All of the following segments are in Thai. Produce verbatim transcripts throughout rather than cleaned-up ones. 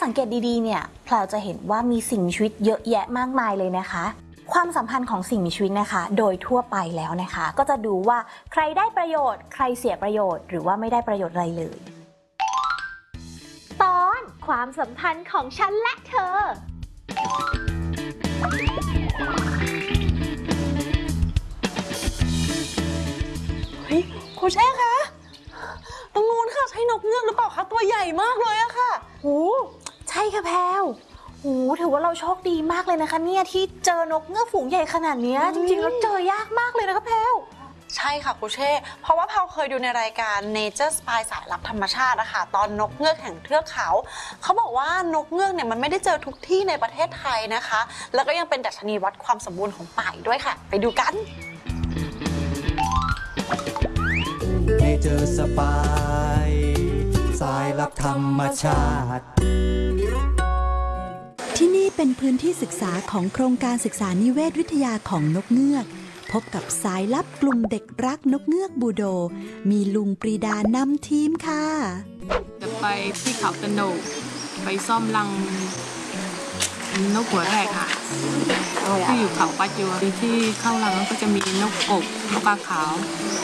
สังเกตดีๆเนี่ยแพรวจะเห็นว่ามีสิ่งมีชีวิตเยอะแยะมากมายเลยนะคะความสัมพันธ์ของสิ่งมีชีวิตนะคะโดยทั่วไปแล้วนะคะก็จะดูว่าใครได้ประโยชน์ใครเสียประโยชน์หรือว่าไม่ได้ประโยชน์อะไรเลยตอนความสัมพันธ์ของฉันและเธอเฮ้ยครูเช่คะตรงนู้นค่ะใช่นกเงือกหรือเปล่าคะตัวใหญ่มากเลยอะค่ะโอ้ใช่ค่ะแพรวโอ้ถือว่าเราโชคดีมากเลยนะคะเนี่ยที่เจอนกเงือกฝูงใหญ่ขนาดนี้จริงๆแล้วเจอยากมากเลยนะคะแพรวใช่ค่ะครูเช่เพราะว่าเราเคยดูในรายการ Nature Spy สายลับธรรมชาตินะคะตอนนกเงือกแห่งเทือกเขาเขาบอกว่านกเงือกเนี่ยมันไม่ได้เจอทุกที่ในประเทศไทยนะคะแล้วก็ยังเป็นดัชนีวัดความสมบูรณ์ของป่าด้วยค่ะไปดูกัน Nature Spy สายลับธรรมชาติที่นี่เป็นพื้นที่ศึกษาของโครงการศึกษานิเวศวิทยาของนกเงือกพบกับสายลับกลุ่มเด็กรักนกเงือกบูโดมีลุงปรีดานำทีมค่ะจะไปที่เขาตะโนกไปซ่อมรังนกหัวแรกค่ะที่อยู่เขาปัจจุบันที่เข้ารังก็จะมีนกกบนกกาขา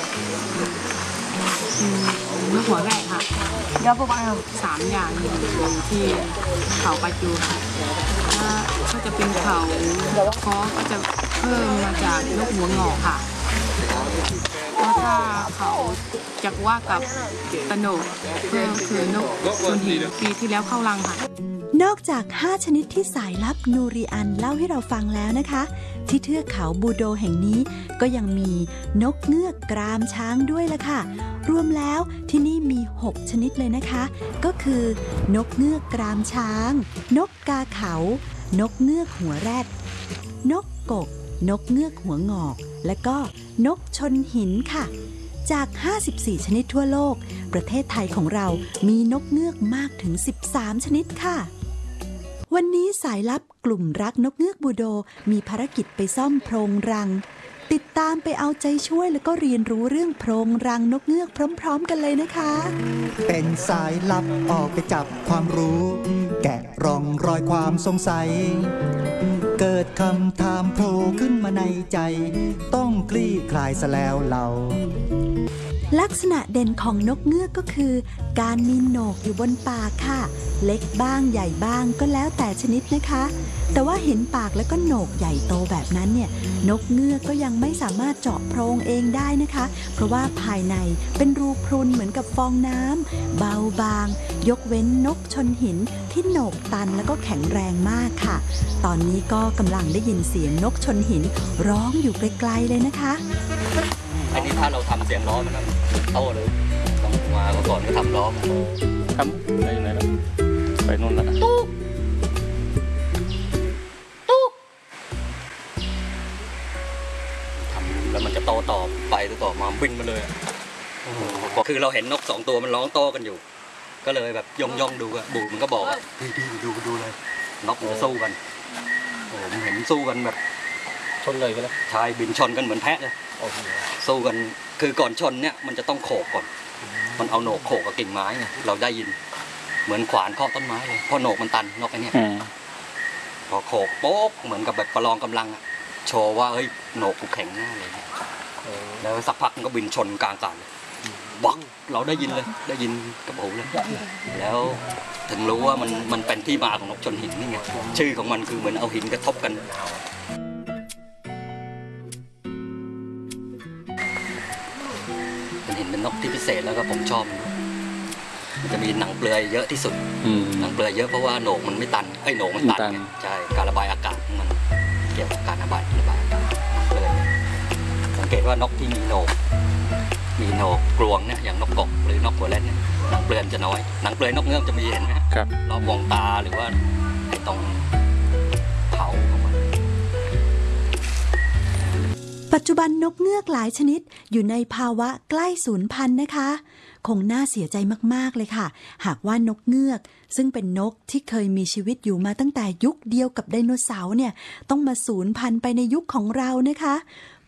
วนกหัวแรกค่ะเดี๋ยวประมาณสามอย่างอยู่ที่เขาปัจจุบันก็จะเป็นเขาคอก็จะเพิ่มมาจากนกหัวงอกค่ะก็ถ้าเขาจักว่ากับตะโหนกเพิ่มคือนกชนหินปีที่แล้วเข้ารังค่ะนอกจากห้าชนิดที่สายลับนูริอันเล่าให้เราฟังแล้วนะคะที่เทือกเขาบูโดแห่งนี้ก็ยังมีนกเงือกกรามช้างด้วยล่ะค่ะรวมแล้วที่นี่มีหกชนิดเลยนะคะก็คือนกเงือกกรามช้างนกกาเขานกเงือกหัวแรดนกกกนกเงือกหัวงอกและก็นกชนหินค่ะจากห้าสิบสี่ชนิดทั่วโลกประเทศไทยของเรามีนกเงือกมากถึงสิบสามชนิดค่ะวันนี้สายลับกลุ่มรักนกเงือกบูโดมีภารกิจไปซ่อมโพรงรังติดตามไปเอาใจช่วยแล้วก็เรียนรู้เรื่องโพรงรังนกเงือกพร้อมๆกันเลยนะคะเป็นสายลับออกไปจับความรู้แกะร่องรอยความสงสัยเกิดคำถามโผล่ขึ้นมาในใจต้องคลี่คลายซะแล้วเราลักษณะเด่นของนกเงือกก็คือการมีโหนกอยู่บนปากค่ะเล็กบ้างใหญ่บ้างก็แล้วแต่ชนิดนะคะแต่ว่าเห็นปากแล้วก็โหนกใหญ่โตแบบนั้นเนี่ยนกเงือกก็ยังไม่สามารถเจาะโพรงเองได้นะคะเพราะว่าภายในเป็นรูพรุนเหมือนกับฟองน้ำเบาบางยกเว้นนกชนหินที่โหนกตันแล้วก็แข็งแรงมากค่ะตอนนี้ก็กำลังได้ยินเสียงนกชนหินร้องอยู่ไกลๆเลยนะคะอันนี้ถ้าเราทำเสียงร้องมันโต้เลยต้องมาก่อนก็ทำร้องทำไปไหนแล้วไปนู่นแล้วนะตุ๊กตุ๊กทำแล้วมันจะโตต่อไปต่อมาวิ่งมาเลยคือเราเห็นนกสองตัวมันร้องโต้กันอยู่ก็เลยแบบย่องย่องดูอะบูมันก็บอกว่าพี่พี่ดูดูเลยนกมันจะสู้กันโอ้ผมเห็นสู้กันแบบชนเลยก็แล้วชายบินชนกันเหมือนแพะเลยสู้กันคือก่อนชนเนี่ยมันจะต้องโขกก่อนมันเอาโหนกโขกกับกิ่งไม้ไงเราได้ยินเหมือนขวานเคาะต้นไม้เลยพอโหนกมันตันนกไอ้เนี่ยพอโขกโป๊กเหมือนกับแบบประลองกำลังอะโชว์ว่าเฮ้ยโหนกกูแข็งแน่เลยแล้วสักพักมันก็บินชนกลางอากาศเลยบักเราได้ยินเลยได้ยินกับหูเลยแล้วถึงรู้ว่ามันมันเป็นที่มาของนกชนหินนี่ไงชื่อของมันคือเหมือนเอาหินกระทบกันเห็นเป็นนกที่พิเศษแล้วก็ผมชอบมันจะมีหนังเปลือยเยอะที่สุดหนังเปลือยเยอะเพราะว่าโหนกมันไม่ตันไอ้โหนกมันตันใช่การระบายอากาศมันเกี่ยวกับการระบายระบายอากาศหนังเปลือยสังเกตว่านกที่มีโหนกมีโหนกกลวงเนี่ยอย่างนกกบหรือนกหัวแรดเนี่ยหนังเปลือยจะน้อยหนังเปลือยนกเงือกจะมีเห็นไหมครับรอบวงตาหรือว่าไอ้ตรงเขาของมันปัจจุบันนกเงือกหลายชนิดอยู่ในภาวะใกล้สูญพันธุ์นะคะคงน่าเสียใจมากๆเลยค่ะหากว่านกเงือกซึ่งเป็นนกที่เคยมีชีวิตอยู่มาตั้งแต่ยุคเดียวกับไดโนเสาร์เนี่ยต้องมาสูญพันธุ์ไปในยุคของเรานะคะ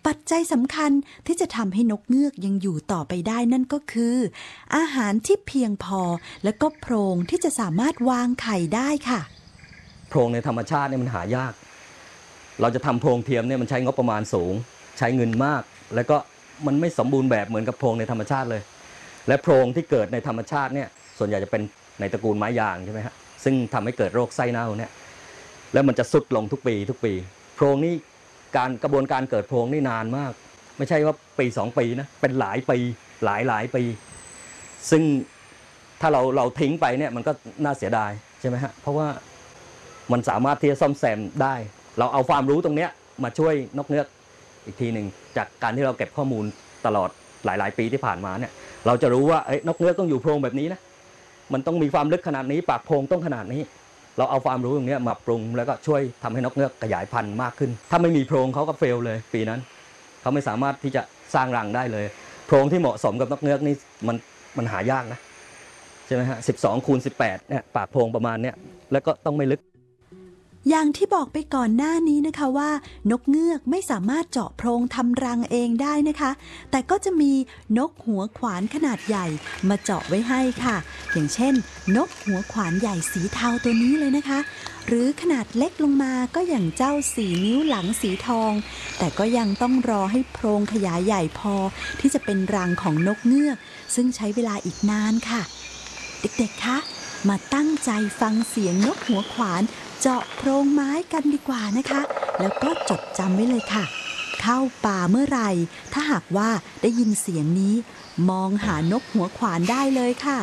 ปัจจัยสำคัญที่จะทำให้นกเงือกยังอยู่ต่อไปได้นั่นก็คือ อาหารที่เพียงพอและก็โพรงที่จะสามารถวางไข่ได้ค่ะโพรงในธรรมชาติเนี่ยมันหายากเราจะทำโพรงเทียมเนี่ยมันใช้งบประมาณสูงใช้เงินมากแล้วก็มันไม่สมบูรณ์แบบเหมือนกับโพรงในธรรมชาติเลยและโพรงที่เกิดในธรรมชาติเนี่ยส่วนใหญ่จะเป็นในตระกูลไม้ยางใช่ไหมฮะซึ่งทำให้เกิดโรคไส้เน่าเนี่ยแล้วมันจะสุดลงทุกปีทุกปีโพรงนี่การกระบวนการเกิดโพรงนี่นานมากไม่ใช่ว่าปีสองปีนะเป็นหลายปีหลายหลายปีซึ่งถ้าเราเราทิ้งไปเนี่ยมันก็น่าเสียดายใช่ไหมฮะเพราะว่ามันสามารถที่จะซ่อมแซมได้เราเอาความรู้ตรงนี้มาช่วยนกเงือกอีกทีหนึ่งจากการที่เราเก็บข้อมูลตลอดหลายๆปีที่ผ่านมาเนี่ยเราจะรู้ว่าเอ้ยนกเงือกต้องอยู่โพรงแบบนี้นะมันต้องมีความลึกขนาดนี้ปากโพรงต้องขนาดนี้เราเอาความรู้ตรงนี้มาปรุงแล้วก็ช่วยทำให้นกเงือกขยายพันธุ์มากขึ้นถ้าไม่มีโพรงเขาก็เฟลเลยปีนั้นเขาไม่สามารถที่จะสร้างรังได้เลยโพรงที่เหมาะสมกับนกเงือกนี่มันมันหายากนะใช่ไหมฮะสิบสองคูณสิบแปดเนี่ยปากโพรงประมาณเนี้ยแล้วก็ต้องไม่ลึกอย่างที่บอกไปก่อนหน้านี้นะคะว่านกเงือกไม่สามารถเจาะโพรงทำรังเองได้นะคะแต่ก็จะมีนกหัวขวานขนาดใหญ่มาเจาะไว้ให้ค่ะอย่างเช่นนกหัวขวานใหญ่สีเทาตัวนี้เลยนะคะหรือขนาดเล็กลงมาก็อย่างเจ้าสี่นิ้วหลังสีทองแต่ก็ยังต้องรอให้โพรงขยายใหญ่พอที่จะเป็นรังของนกเงือกซึ่งใช้เวลาอีกนานค่ะเด็กๆคะมาตั้งใจฟังเสียงนกหัวขวานเจาะโพรงไม้กันดีกว่านะคะแล้วก็จดจำไว้เลยค่ะเข้าป่าเมื่อไหร่ถ้าหากว่าได้ยินเสียงนี้มองหานกหัวขวานได้เลยค่ะ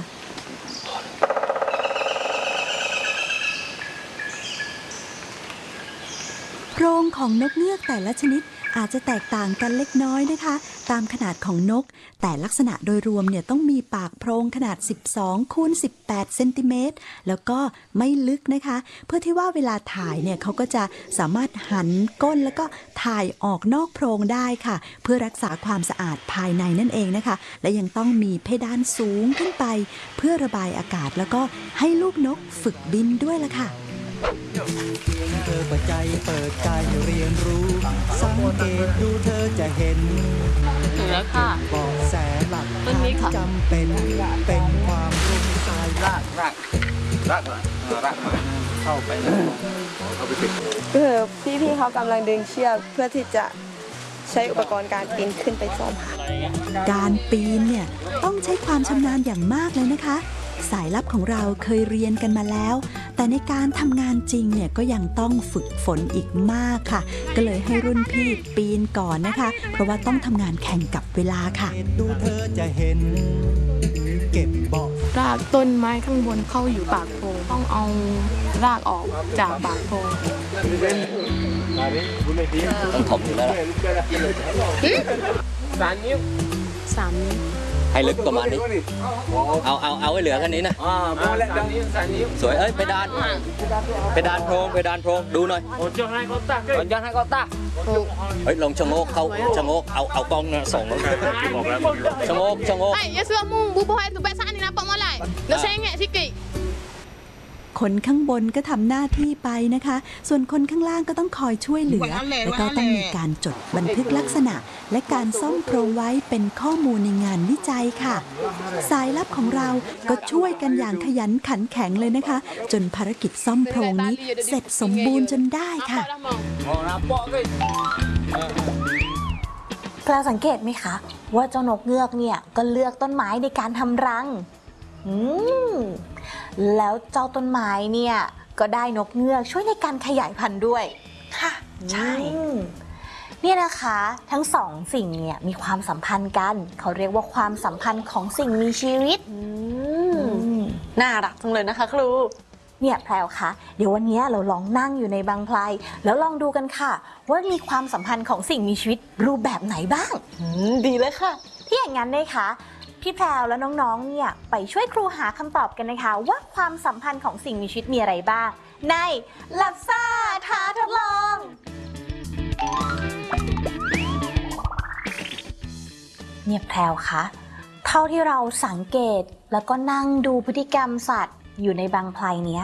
โพรงของนกเงือกแต่ละชนิดอาจจะแตกต่างกันเล็กน้อยนะคะตามขนาดของนกแต่ลักษณะโดยรวมเนี่ยต้องมีปากโพรงขนาดสิบสองคูณสิบแปดเซนติเมตรแล้วก็ไม่ลึกนะคะเพื่อที่ว่าเวลาถ่ายเนี่ยเขาก็จะสามารถหันก้นแล้วก็ถ่ายออกนอกโพรงได้ค่ะเพื่อรักษาความสะอาดภายในนั่นเองนะคะและยังต้องมีเพดานสูงขึ้นไปเพื่อระบายอากาศแล้วก็ให้ลูกนกฝึกบินด้วยล่ะค่ะเธอเปิดใจเปิดใจเรียนรู้สังเกตดูเธอจะเห็นถึงแล้วค่ะเบาะแสหลักฐานจำเป็นเป็นความรู้สายรากรากรากรากเข้าไปเข้าไปปิดคือพี่ๆเขากำลังดึงเชือกเพื่อที่จะใช้อุปกรณ์การปีนขึ้นไปซ่อมค่ะการปีนเนี่ยต้องใช้ความชำนาญอย่างมากเลยนะคะสายลับของเราเคยเรียนกันมาแล้วแต่ในการทำงานจริงเนี่ยก็ยังต้องฝึกฝนอีกมากค่ะก็เลยให้รุ่นพี่ปีนก่อนนะคะเพราะว่าต้องทำงานแข่งกับเวลาค่ะดูเธอจะเห็นเก็บเบาะรากต้นไม้ข้างบนเข้าอยู่ปากโพรงต้องเอารากออกจากปากโพรงต้องถมอยู่แล้วล่ะสามนิ้วสามนิ้วให้ลึกประมาณนี้เอาเอาเอาให้เหลือแค่นี้นะสวยเอ้ยเพดานเพดานโพรงเพดานโพรงดูหน่อยย้อนให้เขาตาย้อนให้เขาตาเฮ้ยลองชะโงกเขาชะโงกเอาเอากล้องส่องแล้วชะโงกชะโงกไอ้ยาเสื้อมุ่งบุบให้ตุเปซ่านี่นะปะมาไหลแล้วใช้ไงที่กี่คนข้างบนก็ทำหน้าที่ไปนะคะส่วนคนข้างล่างก็ต้องคอยช่วยเหลือแล้วก็ต้องมีการจดบันทึกลักษณะและการซ่อมโพรงไว้เป็นข้อมูลในงานวิจัยค่ะสายลับของเราก็ช่วยกันอย่างขยันขันแข็งเลยนะคะจนภารกิจซ่อมโพรงนี้เสร็จสมบูรณ์จนได้ค่ะเราสังเกตไหมคะว่าเจ้านกเงือกเนี่ยก็เลือกต้นไม้ในการทำรังอืมแล้วเจ้าต้นไม้เนี่ยก็ได้นกเงือกช่วยในการขยายพันธุ์ด้วยค่ะใช่เนี่ยนะคะทั้งสองสิ่งเนี่ยมีความสัมพันธ์กันเขาเรียกว่าความสัมพันธ์ของสิ่งมีชีวิตน่ารักจังเลยนะคะครูเนี่ยแพรวคะเดี๋ยววันนี้เราลองนั่งอยู่ในบางไพรแล้วลองดูกันค่ะว่ามีความสัมพันธ์ของสิ่งมีชีวิตรูปแบบไหนบ้างดีเลยค่ะที่อย่างนั้นนะคะพี่แพรวและน้องๆเนี่ยไปช่วยครูหาคำตอบกันนะคะว่าความสัมพันธ์ของสิ่งมีชีวิตมีอะไรบ้างในหลับซ่าท้าทดลองเนี่ยแพรวคะเท่าที่เราสังเกตแล้วก็นั่งดูพฤติกรรมสัตว์อยู่ในบางไพรเนี้ยถ้า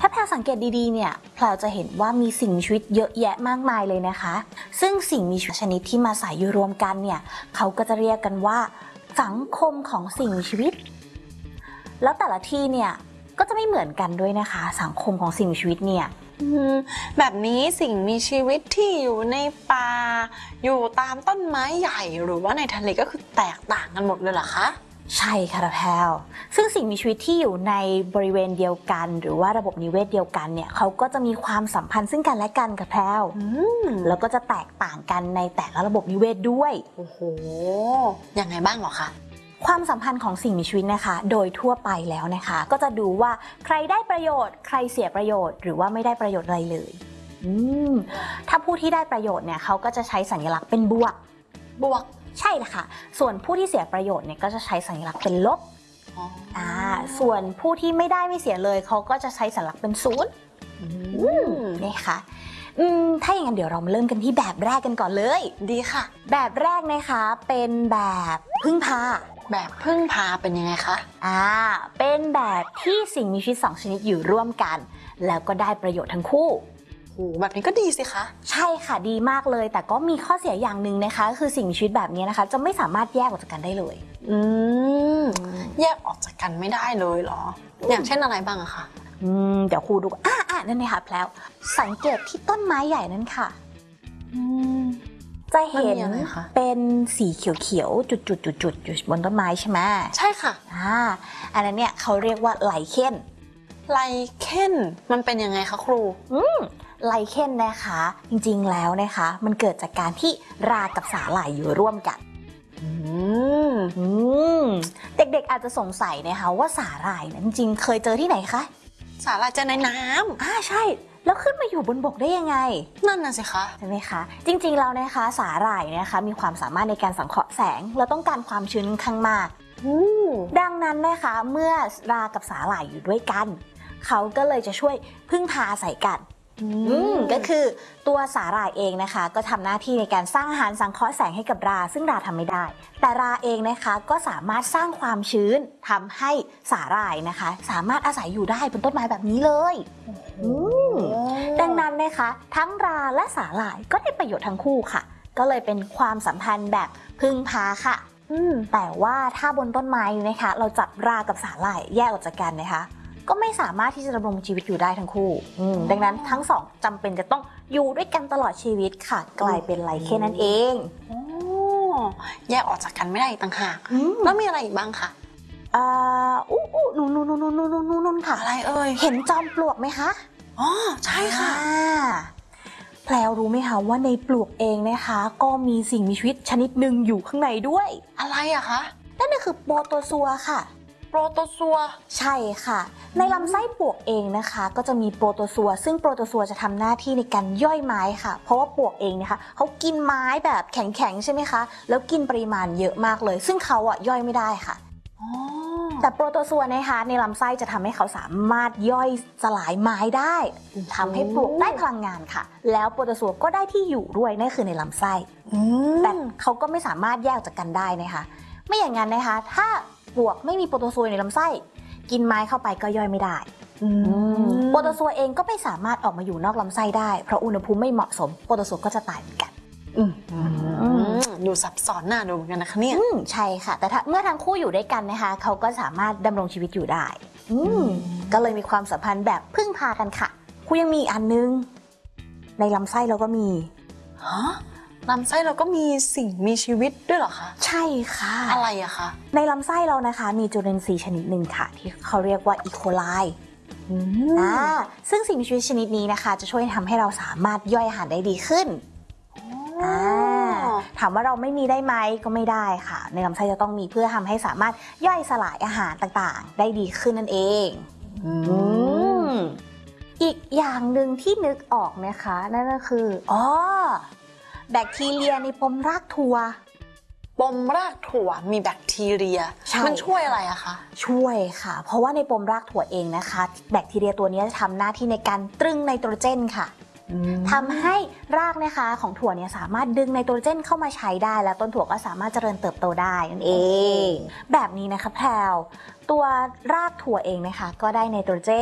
าแพรสังเกตดีๆเนี่ยแพรจะเห็นว่ามีสิ่งมีชีวิตเยอะแยะมากมายเลยนะคะซึ่งสิ่งมีชีวิตชนิดที่มาอาศัยอยู่รวมกันเนี่ยเขาก็จะเรียกกันว่าสังคมของสิ่งมีชีวิตแล้วแต่ละที่เนี่ยก็จะไม่เหมือนกันด้วยนะคะสังคมของสิ่งมีชีวิตเนี่ยแบบนี้สิ่งมีชีวิตที่อยู่ในป่าอยู่ตามต้นไม้ใหญ่หรือว่าในทะเลก็คือแตกต่างกันหมดเลยเหรอคะใช่ค่ะแพรวซึ่งสิ่งมีชีวิตที่อยู่ในบริเวณเดียวกันหรือว่าระบบนิเวศเดียวกันเนี่ยเขาก็จะมีความสัมพันธ์ซึ่งกันและกันค่ะแพรวแล้วก็จะแตกต่างกันในแต่ละระบบนิเวศด้วยโอ้โหยังไงบ้างหรอคะความสัมพันธ์ของสิ่งมีชีวิตนะคะโดยทั่วไปแล้วนะคะก็จะดูว่าใครได้ประโยชน์ใครเสียประโยชน์หรือว่าไม่ได้ประโยชน์อะไรเลยอืมถ้าผู้ที่ได้ประโยชน์เนี่ยเขาก็จะใช้สัญลักษณ์เป็นบวกบวกใช่ละค่ะส่วนผู้ที่เสียประโยชน์เนี่ยก็จะใช้สัญลักษณ์เป็นลบอ่าส่วนผู้ที่ไม่ได้ไม่เสียเลยเขาก็จะใช้สัญลักษณ์เป็นศูนย์นี่ค่ะอืมถ้าอย่างนั้นเดี๋ยวเรามาเริ่มกันที่แบบแรกกันก่อนเลยดีค่ะแบบแรกนะคะเป็นแบบพึ่งพาแบบพึ่งพาเป็นยังไงคะอ่าเป็นแบบที่สิ่งมีชีวิตสองชนิดอยู่ร่วมกันแล้วก็ได้ประโยชน์ทั้งคู่โอ้แบบนี้ก็ดีสิคะใช่ค่ะดีมากเลยแต่ก็มีข้อเสียอย่างหนึ่งนะคะคือสิ่งมีชีวิตแบบนี้นะคะจะไม่สามารถแยกออกจากกันได้เลยอืมแยกออกจากกันไม่ได้เลยเหรออย่างเช่นอะไรบ้างอะคะอืมเดี๋ยวครูดูอ่าอ่านั่นเลยค่ะแพลวสังเกตที่ต้นไม้ใหญ่นั้นค่ะอืมจะเห็นเป็นสีเขียวๆจุดๆๆๆอยู่บนต้นไม้ใช่ไหมใช่ค่ะอ่าอันนั้นเนี่ยเขาเรียกว่าไลเคนไลเคนมันเป็นยังไงคะครูอืมไลเคนนะคะจริงๆแล้วนะคะมันเกิดจากการที่รากับสาหร่ายอยู่ร่วมกันอืมอืมเด็กๆอาจจะสงสัยนะคะว่าสาหร่ายนั้นจริงๆเคยเจอที่ไหนคะสาหร่ายเจอในน้ำอ่าใช่แล้วขึ้นมาอยู่บนบกได้ยังไงนั่นน่ะสิคะใช่ไหมคะจริงๆแล้วนะคะสาหร่ายนะคะมีความสามารถในการสังเคราะห์แสงและต้องการความชื้นค่อนข้างมากดังนั้นนะคะเมื่อรากับสาหร่ายอยู่ด้วยกันเขาก็เลยจะช่วยพึ่งพาอาศัยกันก็คือตัวสาหร่ายเองนะคะก็ทำหน้าที่ในการสร้างอาหารสังเคราะห์แสงให้กับราซึ่งราทำไม่ได้แต่ราเองนะคะก็สามารถสร้างความชื้นทำให้สาหร่ายนะคะสามารถอาศัยอยู่ได้บนต้นไม้แบบนี้เลยดังนั้นนะคะทั้งราและสาหร่ายก็ได้ประโยชน์ทั้งคู่ค่ะก็เลยเป็นความสัมพันธ์แบบพึ่งพาค่ะแต่ว่าถ้าบนต้นไม้นะคะเราจับรากับสาหร่ายแยกออกจากกันนะคะก็ไม่สามารถที่จะดำรงชีวิตอยู่ได้ทั้งคู่ดังนั้นทั้งสองจำเป็นจะต้องอยู่ด้วยกันตลอดชีวิตค่ะกลายเป็นไลเคนนั่นเองแยกออกจากกันไม่ได้ต่างหากแล้วมีอะไรอีกบ้างคะอ่าอู้อู้นู่นนู่นนู่นนู่นนู่นนู่นค่ะอะไรเอ่ยเห็นจอมปลวกไหมคะอ๋อใช่ค่ะแพรวรู้ไหมคะว่าในปลวกเองนะคะก็มีสิ่งมีชีวิตชนิดหนึ่งอยู่ข้างในด้วยอะไรอะคะนั่นก็คือโปรโตซัวค่ะโปรโตซัวใช่ค่ะในลำไส้ปลวกเองนะคะก็จะมีโปรโตซัวซึ่งโปรโตซัวจะทำหน้าที่ในการย่อยไม้ค่ะเพราะว่าปลวกเองนะคะเขากินไม้แบบแข็งๆใช่ไหมคะแล้วกินปริมาณเยอะมากเลยซึ่งเขาอะย่อยไม่ได้ค่ะแต่โปรโตซัวนะคะในลำไส้จะทำให้เขาสามารถย่อยสลายไม้ได้ทำให้ปลวกได้พลังงานค่ะแล้วโปรโตซัวก็ได้ที่อยู่ด้วยนั่นคือในลำไส้แต่เขาก็ไม่สามารถแยกจากกันได้นะคะไม่อย่างนั้นนะคะถ้าปลวกไม่มีโปรโตซัวในลำไส้กินไม้เข้าไปก็ย่อยไม่ได้โปรโตซัวเองก็ไม่สามารถออกมาอยู่นอกลำไส้ได้เพราะอุณหภูมิไม่เหมาะสมโปรโตซัวก็จะตายเหมือนกันดูซับซ้อนน่าดูเหมือนกันนะคะเนี่ยใช่ค่ะแต่ถ้าเมื่อทั้งคู่อยู่ด้วยกันนะคะเขาก็สามารถดำรงชีวิตอยู่ได้ก็เลยมีความสัมพันธ์แบบพึ่งพากันค่ะคู่ยังมีอันนึงในลำไส้เราก็มีฮะลำไส้เราก็มีสิ่งมีชีวิตด้วยเหรอคะใช่ค่ะอะไรอะคะในลำไส้เรานะคะมีจุลินทรีย์ชนิดหนึ่งค่ะที่เขาเรียกว่าอีโคไลอ่าซึ่งสิ่งมีชีวิตชนิดนี้นะคะจะช่วยทำให้เราสามารถย่อยอาหารได้ดีขึ้นอ่าถามว่าเราไม่มีได้ไหมก็ไม่ได้ค่ะในลำไส้จะต้องมีเพื่อทำให้สามารถย่อยสลายอาหารต่างๆได้ดีขึ้นนั่นเองอืมอีกอย่างหนึ่งที่นึกออกนะคะนั่นก็คืออ๋อแบคทีเรียในปมรากถั่วปมรากถั่วมีแบคทีเรียมันช่วยอะไรอะคะช่วยค่ะเพราะว่าในปมรากถั่วเองนะคะแบคทีเรียตัวนี้จะทำหน้าที่ในการตรึงไนโตรเจนค่ะทำให้รากนะคะของถั่วเนี่ยสามารถดึงไนโตรเจนเข้ามาใช้ได้และต้นถั่วก็สามารถเจริญเติบโตได้นั่นเองแบบนี้นะคะแพรวตัวรากถั่วเองนะคะก็ได้ไนโตรเจน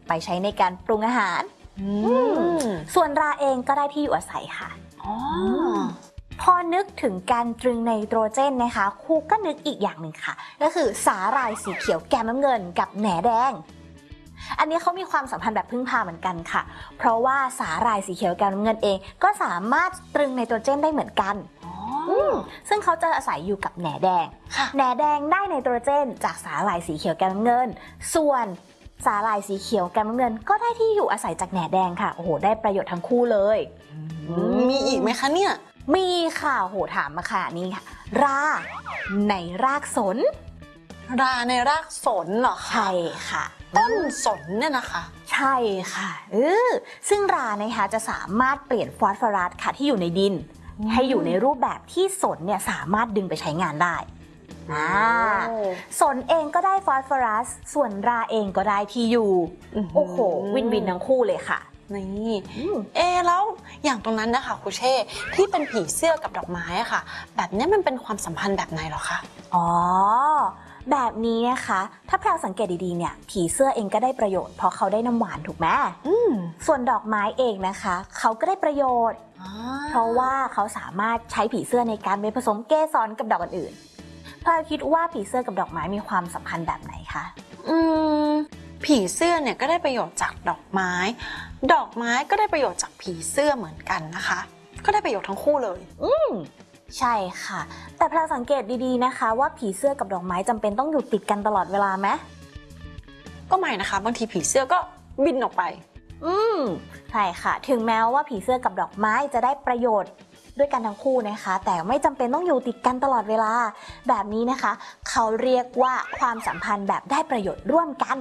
ไปใช้ในการปรุงอาหารส่วนราเองก็ได้ที่อยู่อาศัยค่ะพอนึกถึงการตรึงไนโตรเจนนะคะครูก็นึกอีกอย่างหนึ่งค่ะก็คือสาหร่ายสีเขียวแกมน้ำเงินกับแหนแดงอันนี้เขามีความสัมพันธ์แบบพึ่งพาเหมือนกันค่ะเพราะว่าสาหร่ายสีเขียวแกมน้ำเงินเองก็สามารถตรึงไนโตรเจนได้เหมือนกันซึ่งเขาจะอาศัยอยู่กับแหนแดงแหนแดงได้ไนโตรเจนจากสาหร่ายสีเขียวแกมน้ำเงินส่วนสาหร่ายสีเขียวแกมน้ำเงินก็ได้ที่อยู่อาศัยจากแหนแดงค่ะโอ้โหได้ประโยชน์ทั้งคู่เลยมีอีกไหมคะเนี่ยมีค่ะโหถามมาค่ะนี่ค่ะราในรากสนราในรากสนเหรอคะใช่ค่ะต้นสนเนี่ยนะคะใช่ค่ะเออซึ่งรานะคะจะสามารถเปลี่ยนฟอสฟอรัสค่ะที่อยู่ในดินให้อยู่ในรูปแบบที่สนเนี่ยสามารถดึงไปใช้งานได้อ่าสนเองก็ได้ฟอสฟอรัสส่วนราเองก็ได้ที่อยู่โอ้โหวินวินทั้งคู่เลยค่ะนี่เอแล้วอย่างตรงนั้นนะคะครูเช่ที่เป็นผีเสื้อกับดอกไม้อะค่ะแบบนี้มันเป็นความสัมพันธ์แบบไหนหรอคะอ๋อแบบนี้นะคะถ้าแพรวสังเกตดีๆเนี่ยผีเสื้อเองก็ได้ประโยชน์เพราะเขาได้น้ำหวานถูกไหมส่วนดอกไม้เองนะคะเขาก็ได้ประโยชน์เพราะว่าเขาสามารถใช้ผีเสื้อในการไปผสมเกสรกับดอกอื่นๆแพรวคิดว่าผีเสื้อกับดอกไม้มีความสัมพันธ์แบบไหนคะอืมผีเสื้อเนี่ยก็ได้ประโยชน์จากดอกไม้ดอกไม้ก็ได้ประโยชน์จากผีเสื้อเหมือนกันนะคะก็ได้ประโยชน์ทั้งคู่เลยอืมใช่ค่ะแต่แพรสังเกตดีๆนะคะว่าผีเสื้อกับดอกไม้จำเป็นต้องอยู่ติดกันตลอดเวลาไหมก็ไม่นะคะบางทีผีเสื้อก็บินออกไปอืมใช่ค่ะถึงแม้ว่าผีเสื้อกับดอกไม้จะได้ประโยชน์ด้วยกันทั้งคู่นะคะแต่ไม่จำเป็นต้องอยู่ติดกันตลอดเวลาแบบนี้นะคะเขาเรียกว่าความสัมพันธ์แบบได้ประโยชน์ร่วมกัน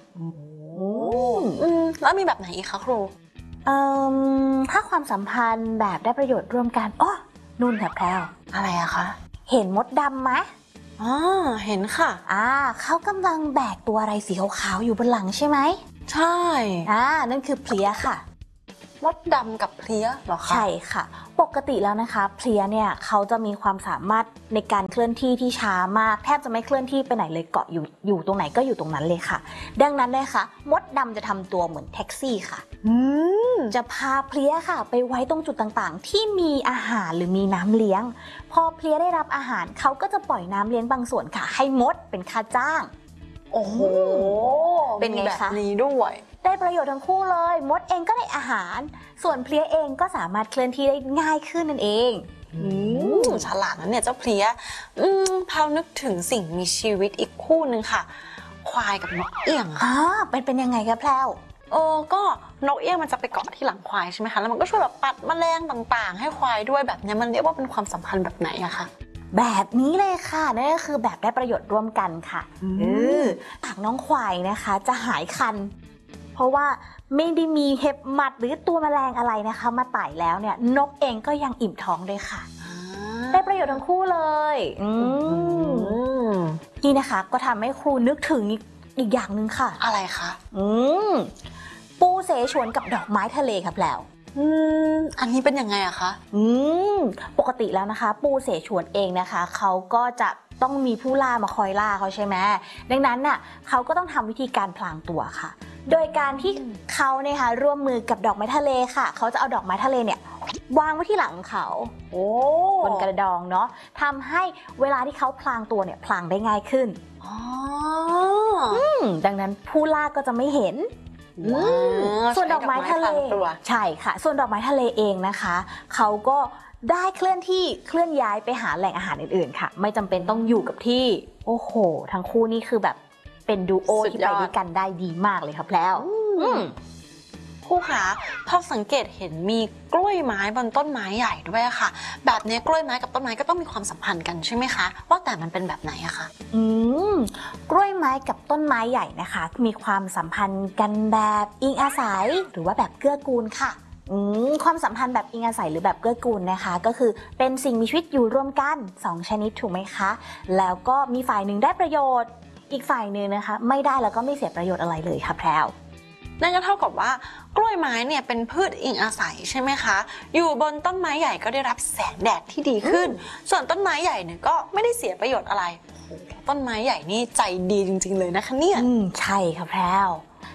แล้วมีแบบไหนอีกคะครูเอ่อถ้าความสัมพันธ์แบบได้ประโยชน์ร่วมกันอ๋อนุ่นค่ะแพรวอะไรอะคะเห็นมดดำไหมอ๋อเห็นค่ะอ่าเขากำลังแบกตัวอะไรสีขาวๆอยู่บนหลังใช่ไหมใช่อ่านั่นคือเพลียค่ะมดดำกับเพลียเหรอคะใช่ค่ะปกติแล้วนะคะเพลียเนี่ยเขาจะมีความสามารถในการเคลื่อนที่ที่ช้ามากแทบจะไม่เคลื่อนที่ไปไหนเลยเกาะอยู่อยู่ตรงไหนก็อยู่ตรงนั้นเลยค่ะดังนั้นเลยค่ะมดดำจะทำตัวเหมือนแท็กซี่ค่ะจะพาเพลียค่ะไปไว้ตรงจุดต่างๆที่มีอาหารหรือมีน้ำเลี้ยงพอเพลียได้รับอาหารเขาก็จะปล่อยน้ำเลี้ยงบางส่วนค่ะให้มดเป็นค่าจ้างโอ้โหเป็นไงคะแบบนี้ด้วยได้ประโยชน์ทั้งคู่เลยมดเองก็ได้อาหารส่วนเพลียเองก็สามารถเคลื่อนที่ได้ง่ายขึ้นนั่นเองฉลาดนะเนี่ยเจ้าเพลียอืมพาวนึกถึงสิ่งมีชีวิตอีกคู่หนึ่งค่ะควายกับนกเอี้ยงอ่าเป็นเป็นยังไงคะแพรวโอ้ก็นกเอี้ยงมันจะไปเกาะที่หลังควายใช่ไหมคะแล้วมันก็ช่วยแบบปัดแมลงต่างๆให้ควายด้วยแบบนี้มันเรียกว่าเป็นความสัมพันธ์แบบไหนอะคะแบบนี้เลยค่ะนั่นก็คือแบบได้ประโยชน์ร่วมกันค่ะเออปากน้องควายนะคะจะหายคันเพราะว่าไม่ได้มีเห็บหมัดหรือตัวแมลงอะไรนะคะมาไต่แล้วเนี่ยนกเองก็ยังอิ่มท้องด้วยค่ะได้ประโยชน์ทั้งคู่เลยนี่นะคะก็ทำให้ครูนึกถึงอีกอย่างหนึ่งค่ะอะไรคะอืมปูเสฉวนกับดอกไม้ทะเลค่ะแพรวอืมอันนี้เป็นยังไงอะคะอืมปกติแล้วนะคะปูเสฉวนเองนะคะเขาก็จะต้องมีผู้ล่ามาคอยล่าเขาใช่ไหมดังนั้นน่ะเขาก็ต้องทำวิธีการพลางตัวค่ะโดยการที่เขาเนี่ยค่ะร่วมมือกับดอกไม้ทะเลค่ะเขาจะเอาดอกไม้ทะเลเนี่ยวางไว้ที่หลังเขาโอ้บนกระดองเนาะทำให้เวลาที่เขาพลางตัวเนี่ยพลางได้ง่ายขึ้นอ๋อดังนั้นผู้ล่าก็จะไม่เห็นส่วนดอกไม้ทะเลใช่ค่ะส่วนดอกไม้ทะเลเองนะคะเขาก็ได้เคลื่อนที่เคลื่อนย้ายไปหาแหล่งอาหารอื่นๆค่ะไม่จำเป็นต้องอยู่กับที่โอ้โหทั้งคู่นี่คือแบบเป็นดูโอที่ไปด้วยกันได้ดีมากเลยครับแล้วครูคะพอสังเกตเห็นมีกล้วยไม้บนต้นไม้ใหญ่ด้วยค่ะแบบนี้กล้วยไม้กับต้นไม้ก็ต้องมีความสัมพันธ์กันใช่ไหมคะว่าแต่มันเป็นแบบไหนอะคะอืมกล้วยไม้กับต้นไม้ใหญ่นะคะมีความสัมพันธ์กันแบบอิงอาศัยหรือว่าแบบเกื้อกูลค่ะอืมความสัมพันธ์แบบอิงอาศัยหรือแบบเกื้อกูลนะคะก็คือเป็นสิ่งมีชีวิตอยู่ร่วมกันสองชนิดถูกไหมคะแล้วก็มีฝ่ายหนึ่งได้ประโยชน์อีกฝ่ายหนึ่งนะคะไม่ได้แล้วก็ไม่เสียประโยชน์อะไรเลยค่ะแพรวนั่นก็เท่ากับว่ากล้วยไม้เนี่ยเป็นพืชอิงอาศัยใช่ไหมคะอยู่บนต้นไม้ใหญ่ก็ได้รับแสงแดดที่ดีขึ้นส่วนต้นไม้ใหญ่เนี่ยก็ไม่ได้เสียประโยชน์อะไรต้นไม้ใหญ่นี่ใจดีจริงๆเลยนะคะเนี่ยอืมใช่ค่ะแพรว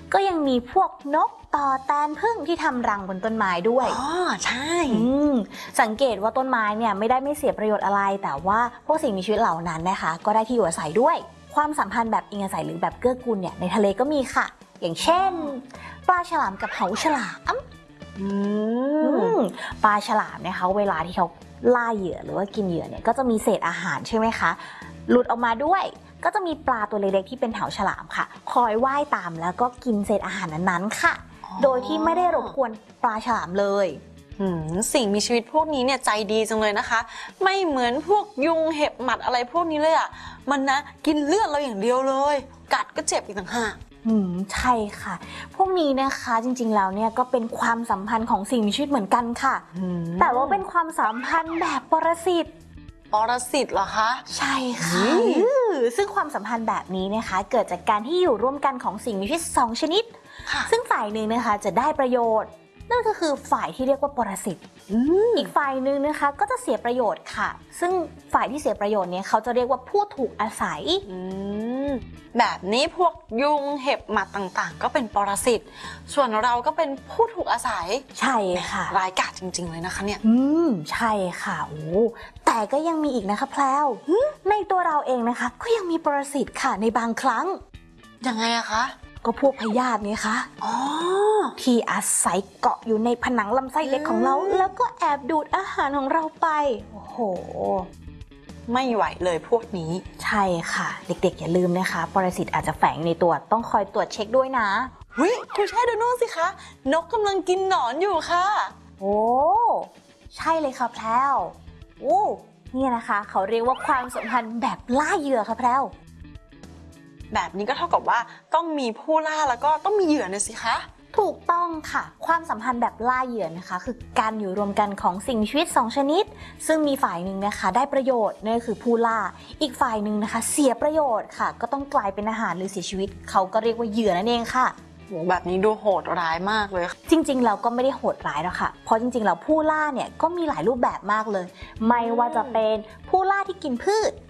ก็ยังมีพวกนกต่อแตนผึ้งที่ทำรังบนต้นไม้ด้วยอ๋อใช่อืมสังเกตว่าต้นไม้เนี่ยไม่ได้ไม่เสียประโยชน์อะไร แต่ว่าพวกสิ่งมีชีวิตเหล่านั้นนะคะก็ได้ที่อยู่อาศัยด้วยความสัมพันธ์แบบอิงอาศัยหรือแบบเกื้อกูลเนี่ยในทะเลก็มีค่ะอย่างเช่นปลาฉลามกับเหาฉลามอืมปลาฉลามนะคะเวลาที่เขาล่าเหยื่อหรือว่ากินเหยื่อเนี่ยก็จะมีเศษอาหารใช่ไหมคะหลุดออกมาด้วยก็จะมีปลาตัวเล็กๆที่เป็นเหาฉลามค่ะคอยว่ายตามแล้วก็กินเศษอาหารนั้นๆค่ะโดยที่ไม่ได้รบกวนปลาฉลามเลยสิ่งมีชีวิตพวกนี้เนี่ยใจดีจังเลยนะคะไม่เหมือนพวกยุงเห็บหมัดอะไรพวกนี้เลยอ่ะมันนะกินเลือดเราอย่างเดียวเลยกัดก็เจ็บอีกต่างหากอืมใช่ค่ะพวกนี้นะคะจริงๆแล้วเนี่ยก็เป็นความสัมพันธ์ของสิ่งมีชีวิตเหมือนกันค่ะแต่ว่าเป็นความสัมพันธ์แบบปรสิตปรสิตเหรอคะใช่ค่ะซึ่งความสัมพันธ์แบบนี้นะคะเกิดจากการที่อยู่ร่วมกันของสิ่งมีชีวิตสองชนิดซึ่งฝ่ายหนึ่งนะคะจะได้ประโยชน์นั่นก็คือฝ่ายที่เรียกว่าปรสิต อ, อีกฝ่ายหนึ่งนะคะก็จะเสียประโยชน์ค่ะซึ่งฝ่ายที่เสียประโยชน์เนี่ยเขาจะเรียกว่าผู้ถูกอาศัยแบบนี้พวกยุงเห็บหมัดต่างๆก็เป็นปรสิตส่วนเราก็เป็นผู้ถูกอาศัยใช่ค่ะร้ายกาจจริงๆเลยนะคะเนี่ยอืมใช่ค่ะโอ้แต่ก็ยังมีอีกนะคะแพลวในตัวเราเองนะคะก็ยังมีปรสิตค่ะในบางครั้งยังไงอะคะก็พวกพยาธิไงคะอ๋อที่อาศัยเกาะอยู่ในผนังลำไส้เล็กของเราแล้วก็แอบดูดอาหารของเราไปโอ้โหไม่ไหวเลยพวกนี้ใช่ค่ะเด็กๆอย่าลืมนะคะปรสิตอาจจะแฝงในตัวต้องคอยตรวจเช็คด้วยนะเฮ้ยคุณแช่ดูนู่นสิคะนกกำลังกินหนอนอยู่ค่ะโอ้ใช่เลยค่ะแพลวโอ้นี่นะคะเขาเรียกว่าความสัมพันธ์แบบล่าเหยื่อค่ะแพลวแบบนี้ก็เท่ากับว่าต้องมีผู้ล่าแล้วก็ต้องมีเหยื่อนะสิคะถูกต้องค่ะความสัมพันธ์แบบล่าเหยื่อนะคะคือการอยู่รวมกันของสิ่งมีชีวิตสองชนิดซึ่งมีฝ่ายหนึ่งนะคะได้ประโยชน์นั่นก็คือผู้ล่าอีกฝ่ายหนึ่งนะคะเสียประโยชน์ค่ะก็ต้องกลายเป็นอาหารหรือเสียชีวิตเขาก็เรียกว่าเหยื่อนั่นเองค่ะโหแบบนี้ดูโหดร้ายมากเลยจริงๆเราก็ไม่ได้โหดร้ายหรอกค่ะเพราะจริงๆแล้วผู้ล่าเนี่ยก็มีหลายรูปแบบมากเลยไม่ว่าจะเป็นผู้ล่าที่กินพืช